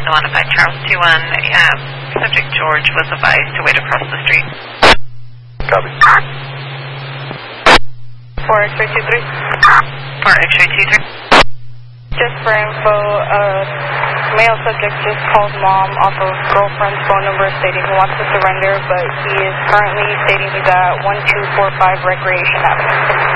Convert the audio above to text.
the modified Charles 2-1. Subject George was advised to wait across the street. Copy. 4 X-ray 23. 4 X-ray 23. Just for info, male subject just called mom off of girlfriend's phone number stating he wants to surrender, but he is currently stating he's at 1245 Recreation Avenue.